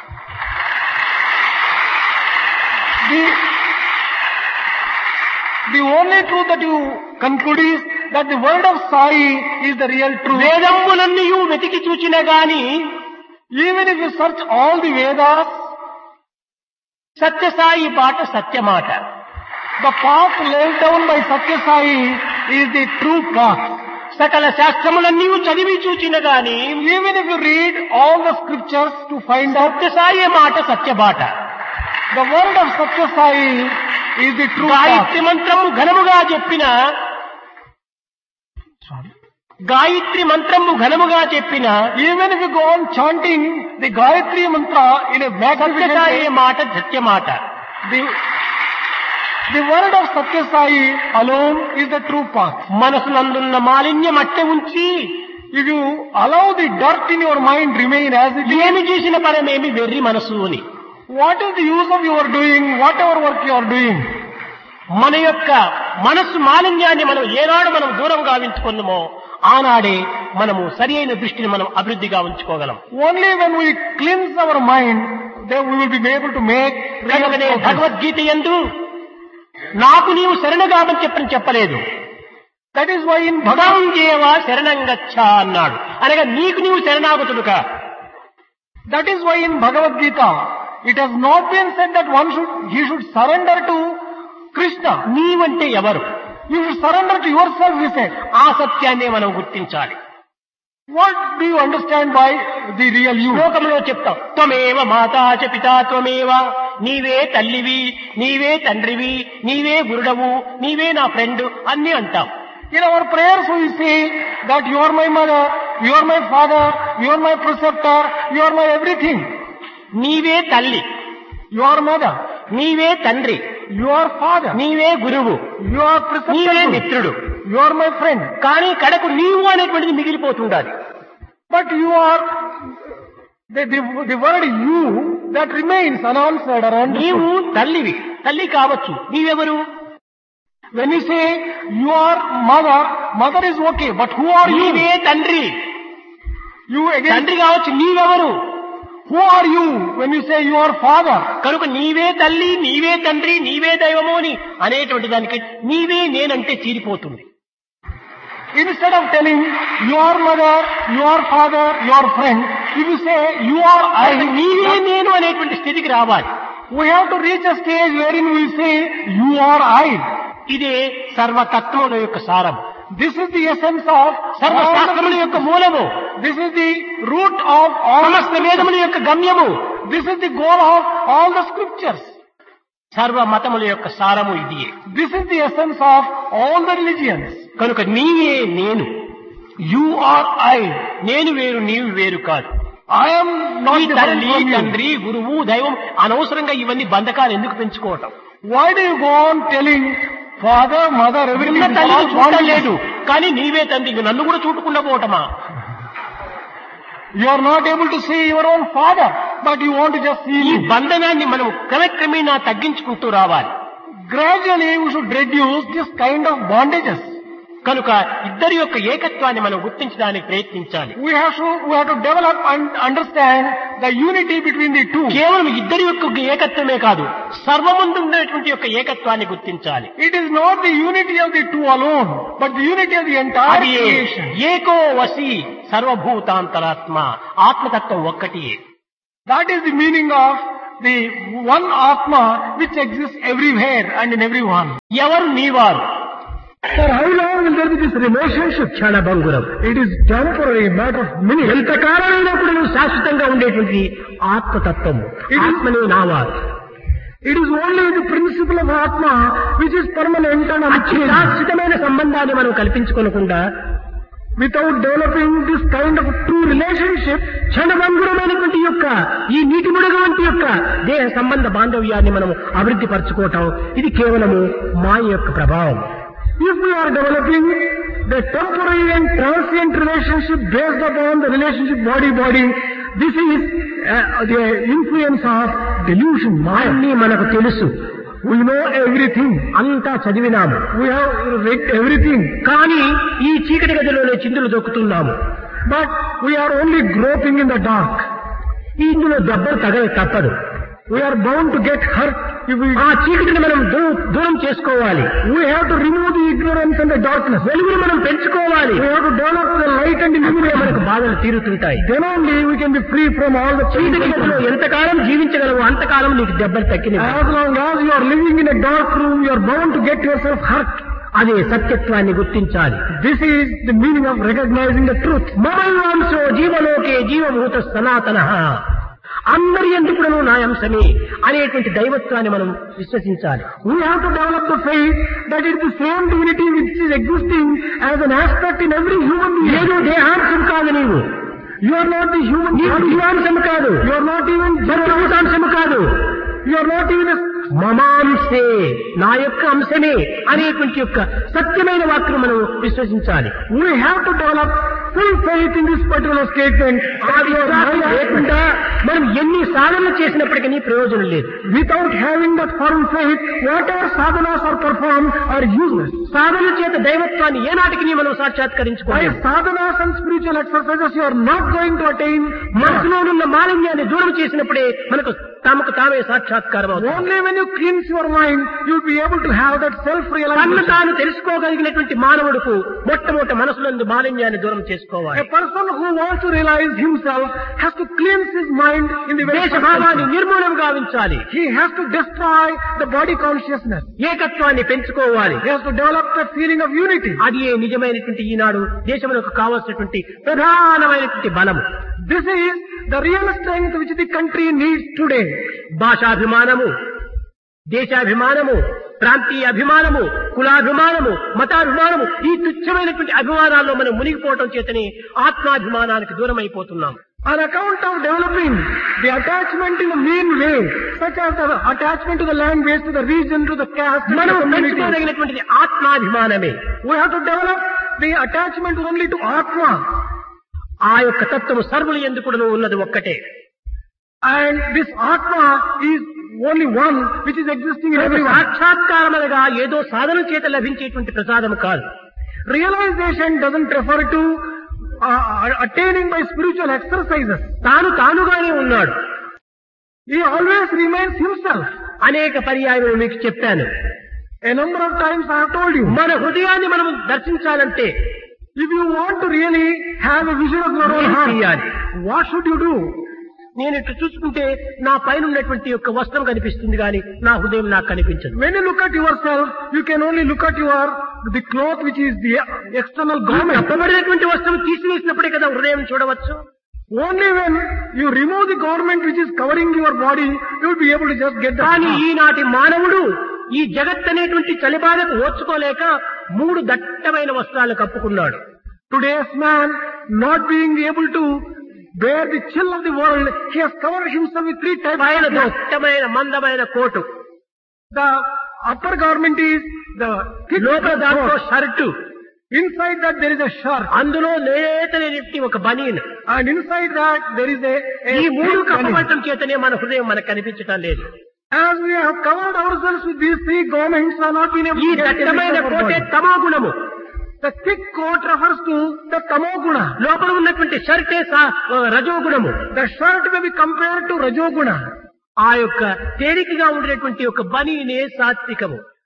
the The only truth that you conclude is that the word of Sai is the real truth. వేదములన్నీ వెతికి చూచినా గాని, Even if you search all the Vedas, Sathya Sai బాట సత్యమాట. the path laid down by Satya Sai is the true path. సకల శాస్త్రములన్నీ చదివి చూచిన గాని, Even if you read all the scriptures to find out, Sathya Sai మాట సత్యబాట. the word of Satya Sai is the true path. Gayatri మంత్రము ఘనముగా చెప్పిన, గాయత్రి మంత్రము ఘనముగా చెప్పిన, Even if you go on chanting the Gayatri mantra in a magnificent Sathya Sai way, మాట సత్యమాట. the, the word of Satya Sai alone is the true path. మనసునందున్న మాలిన్యం అట్టే ఉంచి, If you allow the dirt in your mind remain as it is, ఏమి చేసిన పరమేమి వెర్రి మనసు అని. what is the use of your doing whatever work you are doing? మన యొక్క మనస్సు మాలిన్యాన్ని మనం ఏనాడు మనం దూరం గావించుకున్నామో ఆనాడే మనము సరి అయిన దృష్టిని మనం అభివృద్ధిగా ఉంచుకోగలం. Only when we cleanse our mind, then we will be able to make real కనుకనే progress. భగవద్గీత యందు నాకు నీవు శరణగామని చెప్పని చెప్పలేదు. That is why in భగవం Bhagavad దేవ శరణంగచ్చ అన్నాడు. అనగా నీకు నీవు శరణాగతుడుగా. that is why in Bhagavad Gita it has not been said that one should he should surrender to Krishna. నీవంటే ఎవరు? You should surrender to yourself, he said. ఆ సత్యాన్నే మనం గుర్తించాలి. What do you understand by the real you? శ్లోకంలో చెప్తాం, త్వమేవ మాతా చ పితా త్వమేవ, నీవే తల్లివి, నీవే తండ్రివి, నీవే గురుడవు, నీవే నా ఫ్రెండ్ అన్ని అంటాం. In our prayers we say that you are my mother, you are my father, you are my preceptor, you are my everything. నీవే తల్లి, You are mother, నీవే తండ్రి, you are father, నీవే గురువు, you are నీవే preceptor, మిత్రుడు. you are my friend. కానీ కడకు నీవు అనేటువంటిది మిగిలిపోతుండాలి. But you are, the, the, the word you that remains unanswered or నీవు understood. తల్లివి, తల్లి కావచ్చు, నీవెవరు? When you say you are mother, mother is okay, but who are నీవే you? తండ్రి, You again, తండ్రి కావచ్చు, నీవెవరు? who are you when you say you are father? కనుక నీవే తల్లి, నీవే తండ్రి, నీవే దైవము అని అనేటువంటి దానికి నీవే నేనంటే తీరిపోతుంది. Instead of telling you are mother, you are father, you are friend, if you say you are I, నీవే నేను అనేటువంటి స్థితికి రావాలి. we have to reach a stage wherein we say you are I. ఇదే సర్వతత్వముల యొక్క సారం. This is the essence of సర్వశాస్త్రముల యొక్క మూలము, This is the root of all. సమస్త వేదముల యొక్క గమ్యము, This is the goal of all the scriptures. సర్వ మతముల యొక్క సారము ఇది. This is the essence of all the religions. కనుక నీవే నేను, You are I. నేను వేరు నీవు వేరు కాదు. I am not ఈ different తల్లి, from you. తండ్రి, గురువు, దైవం అనవసరంగా ఇవన్నీ బంధకాలు ఎందుకు పెంచుకోవటం? Why do you go on telling father, mother, everything? నిన్న is తల్లిని all చూడటం bondage? లేదు, కానీ నీవే తండ్రి, నన్ను కూడా చూడకుండా పోవటమా? You are not able to see your own father, but you want to just see ఈ me. బంధనాన్ని మనం క్రమక్రమేణా తగ్గించుకుంటూ రావాలి. Gradually we should reduce this kind of bondages. కనుక ఇద్దరి యొక్క ఏకత్వాన్ని మనం గుర్తించడానికి ప్రయత్నించాలి. We have to, we have to develop and understand the unity between the two. కేవలం ఇద్దరి యొక్క ఏకత్వమే కాదు, సర్వమందు ఉండేటువంటి యొక్క ఏకత్వాన్ని గుర్తించాలి. It is not the unity of the two alone, but the unity of the entire అది creation. ఏకో వసి సర్వభూతాంతరాత్మ, ఆత్మతత్వం ఒక్కటి. That is the meaning of the one Atma which exists everywhere and in everyone. ఎవరు నీవారు? For how long will there be this relationship? క్షణభంగురం. It is temporary, matter of minutes. ఎంతకాలమైనప్పుడు నువ్వు శాశ్వతంగా ఉండేటువంటి ఆత్మతత్వము, ఆత్మనే నావారు. It is only the principle of Atma which is permanent and unchanging. శాశ్వతమైన సంబంధాన్ని మనం కల్పించుకోకుండా Without developing this kind of true relationship, క్షణభంగురమైనటువంటి యొక్క ఈ నీటి ముడుగు వంటి యొక్క దేహ సంబంధ బాంధవ్యాన్ని మనం అభివృద్ధి పరచుకోవటం ఇది కేవలము మాయ యొక్క ప్రభావం. if we are developing the temporary and transient relationship based upon the relationship body-body, this is uh, the influence of delusion, maya. అన్నీ మనకు తెలుసు. We know everything. అంతా చదివినాము. We have read everything. కానీ ఈ చీకటి గదిలోనే చిందులు దొక్కుతున్నాము. But we are only groping in the dark. ఇందులో దెబ్బలు తగల తప్పదు. We are bound to get hurt if we... ఆ చీకటిని మనం దూ- దూరం చేసుకోవాలి. We have to remove the ignorance and the darkness. వెలుగును మనం పెంచుకోవాలి. We have to develop the light and ఇప్పుడే illumination. మనకు బాధలు తీరుతుంటాయి. Then only we can be free from all the చీకటి changes. గదిలో ఎంతకాలం జీవించగలవు అంతకాలం నీకు దెబ్బలు తక్కినవి. As long as you are living in a dark room, you are bound to get yourself hurt. అదే సత్యత్వాన్ని గుర్తించాలి. This is the meaning of recognizing the truth. మమైవాంశో జీవలోకే జీవభూత సనాతన, అందరి ఎందుకును నా అంశమే అనేటువంటి దైవత్వాన్ని మనం విశ్వసించాలి. We have to develop the faith that it is the same divinity which is existing as an aspect in every human being. ఏదో దేహాంశం కాదు నీవు. You are not the human నీవు body. జీవాంశం కాదు. You are not even సర్వభూతాంశము కాదు. You are not even a... మమాంశే, నా యొక్క అంశమే అనేటువంటి యొక్క సత్యమైన వాక్యం మనం విశ్వసించాలి. We have to develop full faith in this particular statement. ఆ విశ్వాసం లేకుండా మనం ఎన్ని సాధనలు చేసినప్పటికీ ప్రయోజనం లేదు. Without having that firm faith, whatever sadhanas are performed are useless. సాధన చేత దైవత్వాన్ని ఏనాటికి మనం By సాక్షాత్కరించుకోవాలి. sadhanas and spiritual exercises, you are not going to attain మనసులోనున్న మాలిన్యాన్ని దూరం చేసినప్పుడే మనకు తమకు తామే సాక్షాత్కారం అవుతుంది. only when you cleanse your mind, you will be able to have that తన్ను self-realization. తాను తెలుసుకోగలిగినటువంటి మానవుడుకు మొట్టమొదటి మనసులందు మాలిన్యాన్ని దూరం చేసుకోవాలి. A person who wants to realize himself has to cleanse his mind in the very first దేశభావాన్ని place. నిర్మూలం గావించాలి. He has to destroy the body consciousness. ఏకత్వాన్ని పెంచుకోవాలి. He has to develop that feeling of unity. అది ఏ నిజమైనటువంటి ఈనాడు దేశములకు కావాల్సినటువంటి ప్రధానమైనటువంటి బలము. This is the real strength which the country needs today. భాషాభిమానము, దేశాభిమానము, ప్రాంతీయ అభిమానము, కులాభిమానము, మతాభిమానము, ఈ తుచ్చమైనటువంటి అభిమానాల్లో మనం మునిగిపోవటం చేతనే ఆత్మాభిమానానికి దూరం అయిపోతున్నాం. On account of developing the attachment in the mean way, such as the attachment to the language, to the region, to the caste, to మనం the community, పెంచుకోదగినటువంటిది ఆత్మాభిమానమే. we have to develop the attachment only to Atma. ఆ యొక్క తత్వము సర్వులు ఎందుకు ఉన్నది ఒక్కటే. And this Atma is only one which is existing in everyone. సాక్షాత్కారం అనగా ఏదో సాధన చేత లభించేటువంటి ప్రసాదము కాదు. Realization doesn't refer to uh, attaining by spiritual exercises. తాను తానుగానే ఉన్నాడు. He always remains himself. అనేక పర్యాయములు మీకు చెప్పాను. A number of times I have told you. మన హృదయాన్ని మనం దర్శించాలంటే If you want to really have a vision of your own ఏం heart, చేయాలి? what should you do? నేను ఇట్లా చూసుకుంటే నా పైన ఉన్నటువంటి యొక్క వస్త్రం కనిపిస్తుంది కానీ నా హృదయం నాకు కనిపించదు. When you look at yourself, you can only look at your the cloth which is the external garment. కప్పబడినటువంటి వస్త్రం తీసివేసినప్పుడే కదా హృదయం చూడవచ్చు. Only when you remove the garment which is covering your body, you will be able to just get the కానీ heart. ఈనాటి మానవుడు ఈ జగత్ అనేటువంటి చలిబాధకు ఓర్చుకోలేక మూడు దట్టమైన వస్త్రాలు కప్పుకున్నాడు. Today's man, not being able to bear the chill of the world, he has covered himself with three types పైన of clothes. దట్టమైన మందమైన coat, The upper garment is the thick లోపల దాంట్లో coat. Shirt, Inside that there is a shirt, అందులో లేతనేటి ఒక బనీన్. and inside that there is a, a ఈ మూడు thick garment. కప్పబడటం చేతనే మన హృదయం మనకు కనిపించటం లేదు. As we have covered ourselves with these three garments, are not been able ఈ to get the దట్టమైన picture of our కోటే body. తమో గుణము. The thick coat refers to the tamoguna. లోపల ఉన్నటువంటి షర్టే సా- రజో గుణము. The shirt may be compared to rajoguna. ఆ యొక్క తేలికగా ఉండేటువంటి ఒక బనీనే సాత్వికము.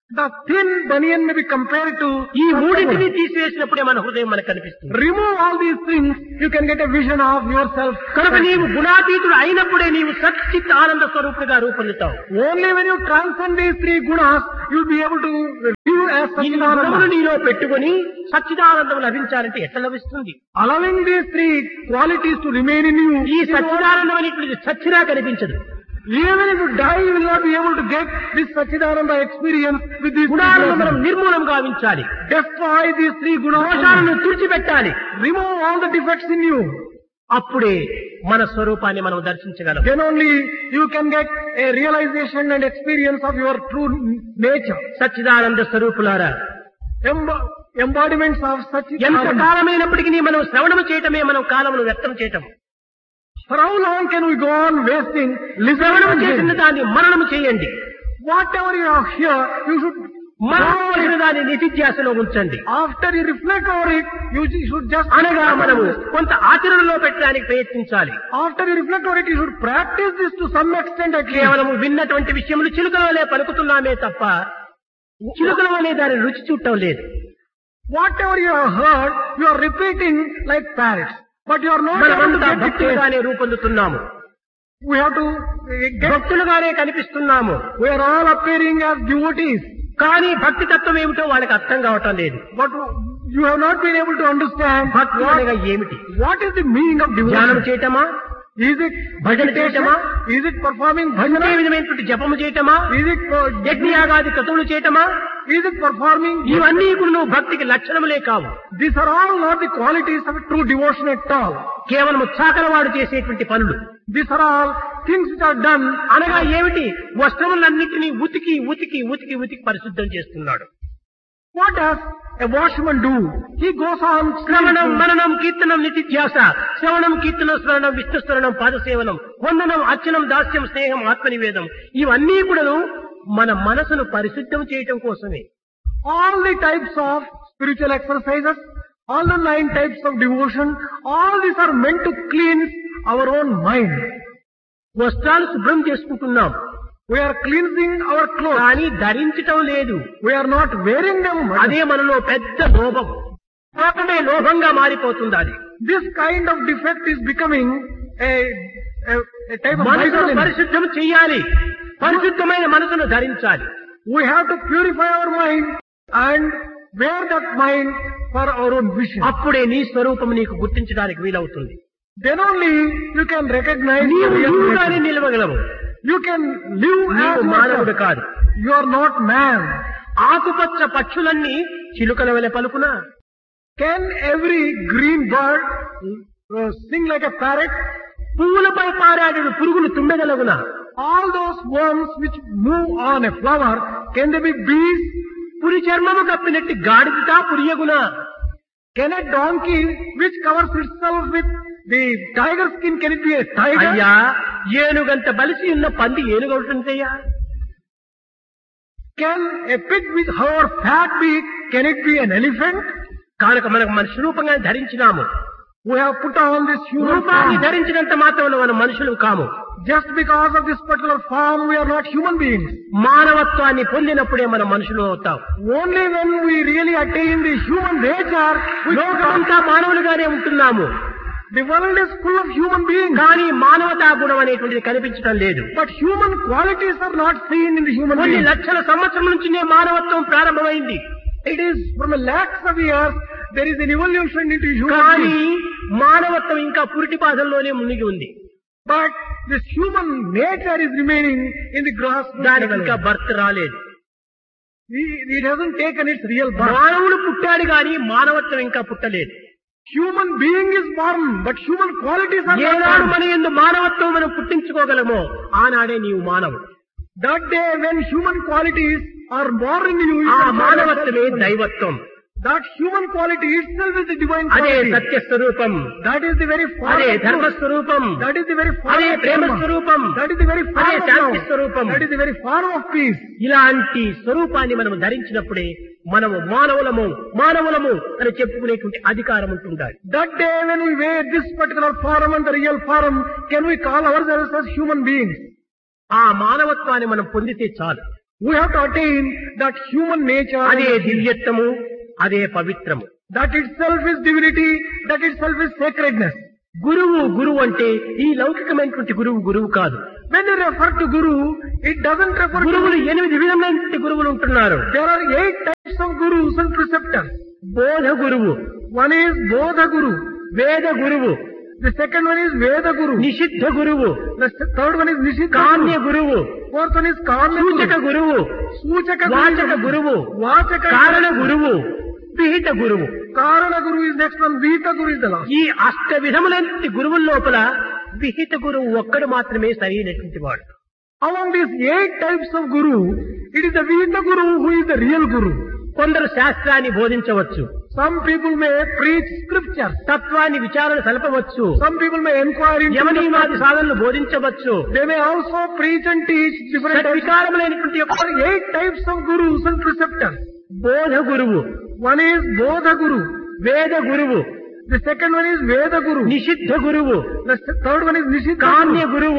The thin banian may be compared to ఈ మూడింటిని తీసివేసినప్పుడే మన హృదయం మనకు కనిపిస్తుంది. remove all these things, you can get a vision of yourself. కనుక నీవు గుణాతీతుడు అయినప్పుడే నీవు సచ్చిత్ ఆనంద స్వరూపుడిగా రూపొందుతావు. Only when you transcend these three gunas, you'll be able to view as ఈ గుణములు Satchidananda. నీలో పెట్టుకుని సచ్చిదానందం లభించాలంటే ఎట్లా లభిస్తుంది? Allowing these three qualities to remain in you, ఈ సచ్చిదానందం అనేటువంటిది చచ్చినా కనిపించదు. even if you die, you will not be able to get this Satchidananda experience with these three గుణాలను మనం gunas. నిర్మూలం గావించాలి. Destroy these three gunas. దోషాలను తుడిచిపెట్టాలి. Remove all the defects in you. అప్పుడే మన స్వరూపాన్ని మనం దర్శించగలం. Then only you can get a realization and experience of your true nature. Sachchidananda స్వరూపులారా, Emb- embodiments of ఎంత Satchidananda. కాలమైనప్పటికీ మనం శ్రవణము చేయటమే మనం కాలమును వ్యర్థం చేయటం. For how long can we go on wasting శ్రవణము listening? చేసిన దాన్ని మననము చేయండి. Whatever you have here, you should, మననము చేసిన దాన్ని నిధిధ్యాసలో ఉంచండి. after you reflect over it, you should just, అనగా మనము కొంత ఆచరణలో పెట్టడానికి ప్రయత్నించాలి. after you reflect over it, you should practice this to some extent at least. కేవలము విన్నటువంటి విషయములు చిలుకలవలే పలుకుతున్నామే తప్ప చిలుకలవలే దాని రుచి చూడటం లేదు. Whatever you have heard, you are repeating like parrots. But you are not able to మనమంతా get it. భక్తులుగానే రూపొందుతున్నాము, We have to uh, get, భక్తులుగానే కనిపిస్తున్నాము. we are all appearing as devotees. కానీ భక్తి తత్వం ఏమిటో వాళ్ళకి అర్థం కావటం లేదు. But you have not been able to understand భక్తి what, అనగా ఏమిటి? what is the meaning of ధ్యానం devotion. చేయటమా? Is it భజన meditation? చేయటమా? Is it performing A bhajana? విధమైనటువంటి జపము చేయటమా? Is it uh, యజ్ఞయాగాది క్రతువులు చేయటమా? is it performing? ఇవన్నీ కూడా నువ్వు భక్తికి లక్షణములే కావు. These are all not the qualities of a true devotion at all. కేవలము చాకలవాడు చేసేటువంటి పనులు. These are all things which are done. అనగా ఏమిటి? వస్త్రములన్నింటినీ ఉతికి ఉతికి ఉతికి ఉతికి పరిశుద్ధం చేస్తున్నాడు. What does a washerman do? He goes on శ్రవణం cleansing. మననం కీర్తనం నితిధ్యాస, శ్రవణం కీర్తనం స్మరణం విష్ణు స్మరణం పాదసేవనం వందనం అర్చనం దాస్యం స్నేహం ఆత్మనివేదం, ఇవన్నీ కూడాను మన మనసును పరిశుద్ధం చేయటం కోసమే. All the types of spiritual exercises, all the nine types of devotion, all these are meant to cleanse our own mind. వస్త్రాలు శుభ్రం చేసుకుంటున్నాం, We are cleansing our clothes. కానీ ధరించటం లేదు. We are not wearing them. అదే మనలో పెద్ద లోభం. లోకమే లోభంగా మారిపోతుంది. అది This kind of defect is becoming a, a, a type of మనసును violence. పరిశుద్ధం చెయ్యాలి, పరిశుద్ధమైన మనసును ధరించాలి. We have to purify our mind and wear that mind for our own vision. అప్పుడే నీ స్వరూపం నీకు గుర్తించడానికి వీలవుతుంది. Then only you can recognize నీవు your real నీవుగానే nature. నిలవగలవు. You can live as నీవు మానవుడు yourself. కాదు. You are not man. ఆకుపచ్చ పక్షులన్నీ చిలుకల వలె పలుకునా? Can every green bird uh, sing like a parrot? పువ్వులపై పారాడు పురుగులు తుమ్మెదలగునా? All those worms which move on a flower, can they be bees? పురి చర్మము కప్పినట్టు గాడిద పురియగునా? Can a donkey which covers itself with the tiger skin, can it be a tiger? అయ్యా, ఏనుగంత బలిసి ఉన్న పంది ఏనుగవుతుందయ్యా? Can a pig with her fat beak, can it be an elephant? కనుక మనకు మనిషి రూపంగా ధరించినాము. We have put on this human రూపాన్ని form. ధరించినంత మాత్రం మనం మనుషులు కాము. Just because of this particular form, we are not human beings. మానవత్వాన్ని పొందినప్పుడే మనం మనుషులు అవుతాం. Only when we really attain the human nature, we become. లోకమంతా మానవులుగానే ఉంటున్నాము, The world is full of human beings, కానీ మానవతా గుణం అనేటువంటిది కనిపించడం లేదు. but human qualities are not seen in the human కొన్ని beings. లక్షల సంవత్సరం నుంచినే మానవత్వం ప్రారంభమైంది. It is from a lakhs of years there is an evolution into human కానీ beings. మానవత్వం ఇంకా పురిటి పాదంలోనే మునిగి ఉంది. But this human nature is remaining in the grass. దానికి ఇంకా బర్త్ రాలేదు. It hasn't taken its real birth. మానవుడు పుట్టాడు కానీ మానవత్వం ఇంకా పుట్టలేదు. Human being is born, but human qualities are ఏనాడు not born. మన యందు మానవత్వం మనం పుట్టించుకోగలమో ఆనాడే నీవు మానవుడు. That day when human qualities are born in you, you ఆ can call మానవత్వమే yourself human. దైవత్వం. That human quality itself is the divine అదే quality. సత్య స్వరూపం, That is the very form అదే of ధర్మ truth. స్వరూపం, That is the very form అదే of Prema dharma. స్వరూపం, That is the very form అదే of Shanti love. స్వరూపం. That is the very form of peace. ఇలాంటి స్వరూపాన్ని మనం ధరించినప్పుడే మనము మానవులము మానవులము అని చెప్పుకునేటువంటి అధికారం ఉంటుండాలి. That day when we wear this particular form and the real form, can we call ourselves as human beings? ఆ మానవత్వాన్ని మనం పొందితే చాలు. We have to attain that human nature. అదే దివ్యత్వము, అదే పవిత్రము. That itself is divinity, that itself is sacredness. గురువు గురువు అంటే ఈ లౌకికమైనటువంటి గురువు గురువు కాదు. When you refer to Guru, it doesn't refer to... గురువులు ఎనిమిది విధమైనటువంటి గురువులు ఉంటున్నారు. There are eight types of Gurus and preceptors. బోధ గురువు, One is Bodha Guru. వేద గురువు, The second one is Veda Guru. నిషిద్ధ గురువు, The third one is Nishiddha కామ్య Guru. గురువు, Fourth one is Kamya సూచక Guru. గురువు, Suchaka వాచక Guru. గురువు, Vachaka కారణ Guru. గురువు, విహిత గురువు. Karana Guru is next one. Vita Guru is the last. ఈ అష్ట విధములైనటువంటి గురువుల లోపల విహిత గురువు ఒక్కడు మాత్రమే సరైనటువంటి వాడు. Among these eight types of Guru, it is the Vita Guru who is the real Guru. కొందరు శాస్త్రాన్ని బోధించవచ్చు, Some people may preach scriptures. తత్వాన్ని విచారణ సలపవచ్చు, Some people may inquire into the యమనియమాది సాధనలు బోధించవచ్చు. They may also preach and teach different types. వికారములైనటువంటి యొక్క There are eight types of Gurus and preceptors. బోధ గురువు, One is Bodha Guru. వేద గురువు, The second one is Veda Guru. నిషిద్ధ గురువు, The third one is Nishiddha కామ్య Guru. గురువు,